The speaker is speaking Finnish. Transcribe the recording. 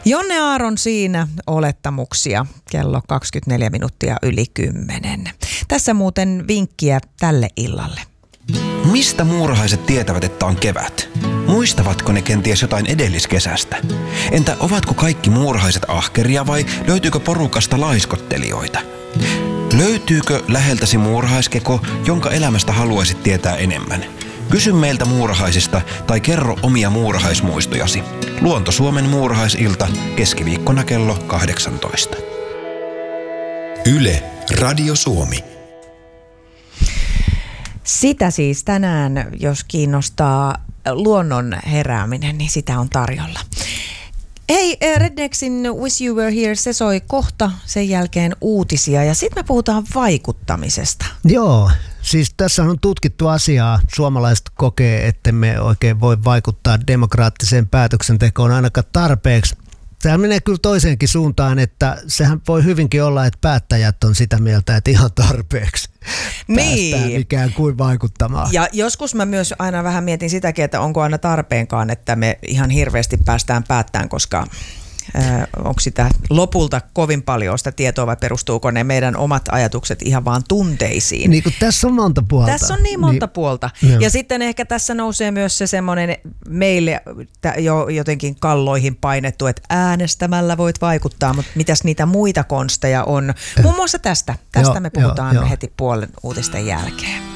Jonne Aaron siinä olettamuksia kello 24 minuuttia yli 10. Tässä muuten vinkkiä tälle illalle. Mistä muurahaiset tietävät, että on kevät? Muistavatko ne kenties jotain edelliskesästä? Entä ovatko kaikki muurahaiset ahkeria vai löytyykö porukasta laiskottelijoita? Löytyykö läheltäsi muurahaiskeko, jonka elämästä haluaisit tietää enemmän? Kysy meiltä muurahaisista tai kerro omia muurahaismuistojasi. Luonto Suomen muurahaisilta keskiviikkona kello 18. Yle, Radio Suomi. Sitä siis tänään, jos kiinnostaa luonnon herääminen, niin sitä on tarjolla. Hei, Rednexin Wish You Were Here, se soi kohta, sen jälkeen uutisia ja sitten me puhutaan vaikuttamisesta. Joo, siis tässä on tutkittu asiaa. Suomalaiset kokee, että me oikein voi vaikuttaa demokraattiseen päätöksentekoon ainakaan tarpeeksi. Tämä menee kyllä toiseenkin suuntaan, että sehän voi hyvinkin olla, että päättäjät on sitä mieltä, että ihan tarpeeksi päästään ikään kuin vaikuttamaan. Ja joskus mä myös aina vähän mietin sitäkin, että onko aina tarpeenkaan, että me ihan hirveästi päästään päättämään, koska onko sitä lopulta kovin paljon sitä tietoa vai perustuuko ne meidän omat ajatukset ihan vaan tunteisiin? Niin kuin tässä on monta puolta. Tässä on niin monta puolta. Ja sitten ehkä tässä nousee myös se semmoinen meille jo jotenkin kalloihin painettu, että äänestämällä voit vaikuttaa, mutta mitäs niitä muita konsteja on? Muun muassa tästä me puhutaan heti puolen uutisten jälkeen.